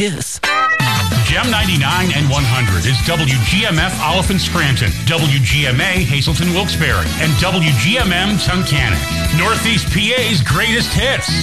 kiss. Gem 99 and 100 is WGMF Oliphant Scranton, WGMA Hazelton Wilkes-Barre, and WGMM Tunkhannock. Northeast PA's greatest hits.